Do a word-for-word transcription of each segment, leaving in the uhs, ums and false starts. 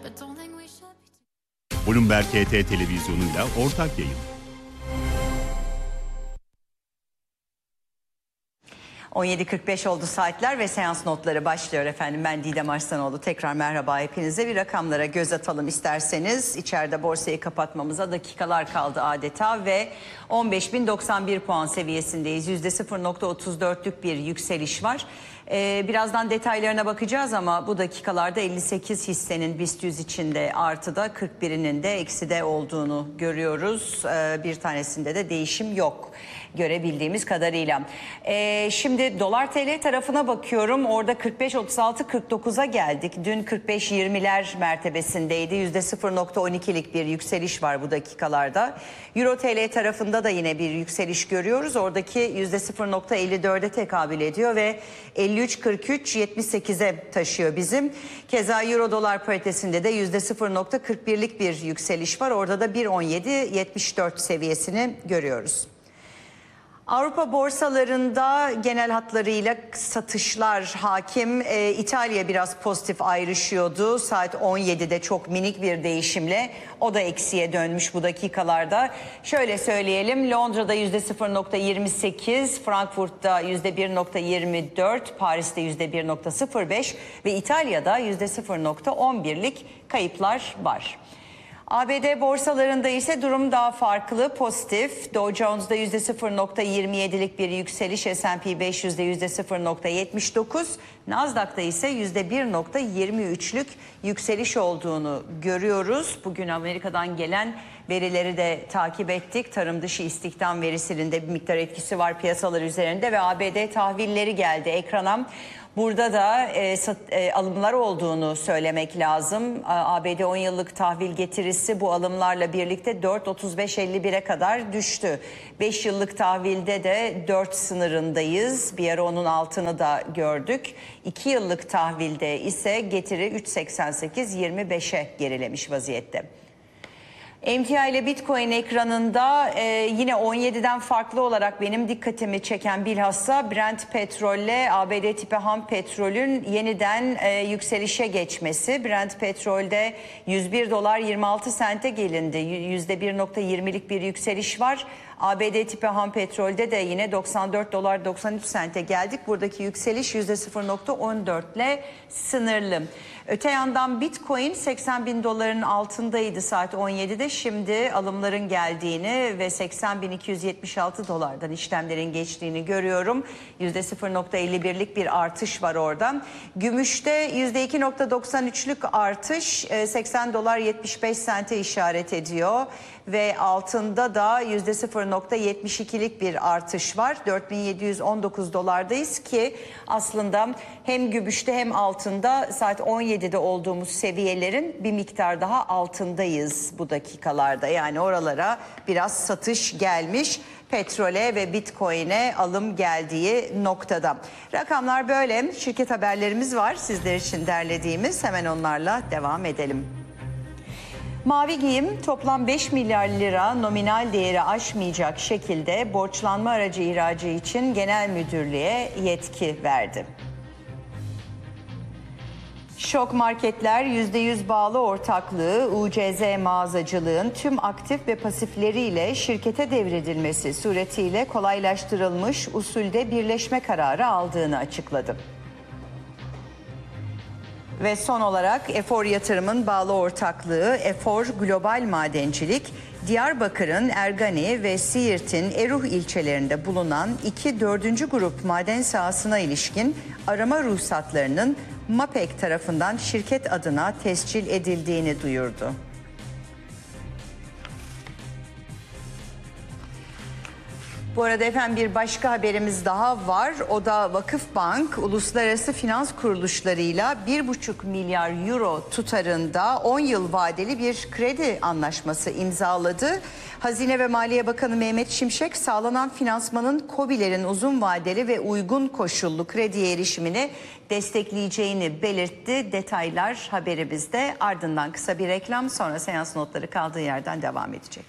Bloomberg H T televizyonuyla ortak yayın. on yedi kırk beş oldu saatler ve seans notları başlıyor efendim. Ben Didem Arslanoğlu. Tekrar merhaba hepinize. Bir rakamlara göz atalım isterseniz. İçeride borsayı kapatmamıza dakikalar kaldı adeta ve on beş bin doksan bir puan seviyesindeyiz. yüzde sıfır nokta otuz dörtlük bir yükseliş var. Ee, birazdan detaylarına bakacağız ama bu dakikalarda elli sekiz hissenin BIST yüz içinde artıda, kırk birinin de ekside olduğunu görüyoruz. Ee, bir tanesinde de değişim yok görebildiğimiz kadarıyla. Ee, şimdi dolar T L tarafına bakıyorum. Orada kırk beş otuz altı kırk dokuza geldik. Dün kırk beş yirmiler mertebesindeydi. yüzde sıfır nokta on ikilik bir yükseliş var bu dakikalarda. Euro T L tarafında da yine bir yükseliş görüyoruz. Oradaki yüzde sıfır nokta elli dörde tekabül ediyor ve elli üç kırk üç yetmiş sekize taşıyor bizim. Keza Euro dolar paritesinde de yüzde sıfır nokta kırk birlik bir yükseliş var. Orada da bir on yedi yetmiş dört seviyesini görüyoruz. Avrupa borsalarında genel hatlarıyla satışlar hakim. Ee, İtalya biraz pozitif ayrışıyordu. Saat on yedide çok minik bir değişimle o da eksiye dönmüş bu dakikalarda. Şöyle söyleyelim, Londra'da yüzde sıfır nokta yirmi sekiz, Frankfurt'ta yüzde bir nokta yirmi dört, Paris'te yüzde bir nokta sıfır beş ve İtalya'da yüzde sıfır nokta on birlik kayıplar var. A B D borsalarında ise durum daha farklı, pozitif. Dow Jones'da yüzde sıfır nokta yirmi yedilik bir yükseliş, S and P beş yüzde yüzde sıfır nokta yetmiş dokuz, Nasdaq'ta ise yüzde bir nokta yirmi üçlük yükseliş olduğunu görüyoruz. Bugün Amerika'dan gelen verileri de takip ettik. Tarım dışı istihdam verisinin de bir miktar etkisi var piyasalar üzerinde ve A B D tahvilleri geldi ekrana. Burada da e, sat, e, alımlar olduğunu söylemek lazım. A B D on yıllık tahvil getirisi bu alımlarla birlikte dört nokta otuz beş elli bire kadar düştü. beş yıllık tahvilde de dört sınırındayız. Bir ara onun altını da gördük. iki yıllık tahvilde ise getiri üç nokta seksen sekiz yirmi beşe gerilemiş vaziyette. Emtia ile Bitcoin ekranında e, yine on yediden farklı olarak benim dikkatimi çeken bilhassa Brent petrolle A B D tipi ham petrolün yeniden e, yükselişe geçmesi. Brent petrolde yüz bir dolar yirmi altı sente gelindi. yüzde bir nokta yirmilik bir yükseliş var. A B D tipi ham petrolde de yine doksan dört dolar doksan üç sente geldik. Buradaki yükseliş yüzde sıfır nokta on dört ile sınırlı. Öte yandan Bitcoin seksen bin doların altındaydı saat on yedide. Şimdi alımların geldiğini ve seksen bin iki yüz yetmiş altı dolardan işlemlerin geçtiğini görüyorum. yüzde sıfır nokta elli birlik bir artış var orada. Gümüşte yüzde iki nokta doksan üçlük artış seksen dolar yetmiş beş sente işaret ediyor. Ve altında da yüzde sıfır nokta yetmiş ikilik bir artış var. dört bin yedi yüz on dokuz dolardayız ki aslında hem gümüşte hem altında saat on yedide olduğumuz seviyelerin bir miktar daha altındayız bu dakikalarda. Yani oralara biraz satış gelmiş. Petrole ve Bitcoin'e alım geldiği noktada. Rakamlar böyle. Şirket haberlerimiz var sizler için derlediğimiz. Hemen onlarla devam edelim. Mavi Giyim toplam beş milyar lira nominal değeri aşmayacak şekilde borçlanma aracı ihracı için genel müdürlüğe yetki verdi. Şok Marketler yüzde yüz bağlı ortaklığı U C Z mağazacılığın tüm aktif ve pasifleriyle şirkete devredilmesi suretiyle kolaylaştırılmış usulde birleşme kararı aldığını açıkladı. Ve son olarak Efor Yatırım'ın bağlı ortaklığı Efor Global Madencilik, Diyarbakır'ın Ergani ve Siirt'in Eruh ilçelerinde bulunan iki dördüncü grup maden sahasına ilişkin arama ruhsatlarının MAPEK tarafından şirket adına tescil edildiğini duyurdu. Bu arada efendim bir başka haberimiz daha var. O da Vakıfbank uluslararası finans kuruluşlarıyla bir buçuk milyar euro tutarında on yıl vadeli bir kredi anlaşması imzaladı. Hazine ve Maliye Bakanı Mehmet Şimşek sağlanan finansmanın KOBİ'lerin uzun vadeli ve uygun koşullu krediye erişimini destekleyeceğini belirtti. Detaylar haberimizde, ardından kısa bir reklam, sonra seans notları kaldığı yerden devam edecek.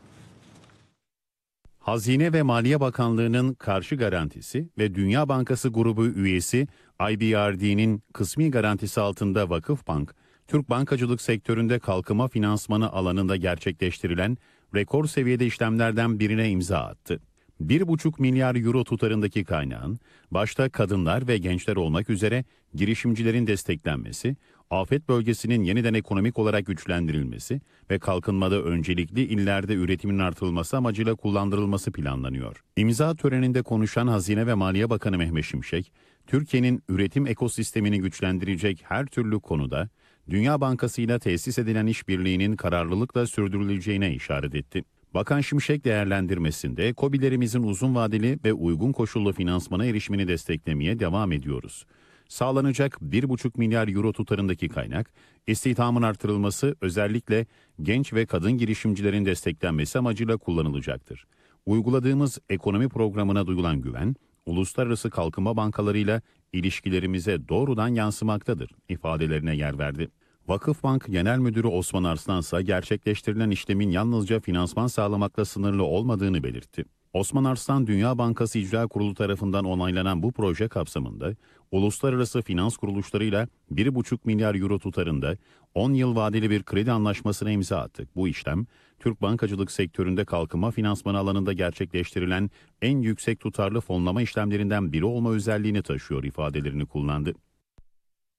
Hazine ve Maliye Bakanlığı'nın karşı garantisi ve Dünya Bankası grubu üyesi I B R D'nin kısmi garantisi altında Vakıfbank, Türk bankacılık sektöründe kalkınma finansmanı alanında gerçekleştirilen rekor seviyede işlemlerden birine imza attı. bir buçuk milyar euro tutarındaki kaynağın, başta kadınlar ve gençler olmak üzere girişimcilerin desteklenmesi, afet bölgesinin yeniden ekonomik olarak güçlendirilmesi ve kalkınmada öncelikli illerde üretimin artırılması amacıyla kullandırılması planlanıyor. İmza töreninde konuşan Hazine ve Maliye Bakanı Mehmet Şimşek, Türkiye'nin üretim ekosistemini güçlendirecek her türlü konuda Dünya Bankası ile tesis edilen işbirliğinin kararlılıkla sürdürüleceğine işaret etti. Bakan Şimşek değerlendirmesinde KOBİ'lerimizin uzun vadeli ve uygun koşullu finansmana erişimini desteklemeye devam ediyoruz. Sağlanacak bir buçuk milyar euro tutarındaki kaynak, istihdamın artırılması, özellikle genç ve kadın girişimcilerin desteklenmesi amacıyla kullanılacaktır. Uyguladığımız ekonomi programına duyulan güven, uluslararası kalkınma bankalarıyla ilişkilerimize doğrudan yansımaktadır ifadelerine yer verdi. Vakıfbank Genel Müdürü Osman Arslan ise gerçekleştirilen işlemin yalnızca finansman sağlamakla sınırlı olmadığını belirtti. Osman Arslan, Dünya Bankası İcra Kurulu tarafından onaylanan bu proje kapsamında uluslararası finans kuruluşlarıyla bir buçuk milyar euro tutarında on yıl vadeli bir kredi anlaşmasına imza attık. Bu işlem, Türk bankacılık sektöründe kalkınma finansmanı alanında gerçekleştirilen en yüksek tutarlı fonlama işlemlerinden biri olma özelliğini taşıyor ifadelerini kullandı.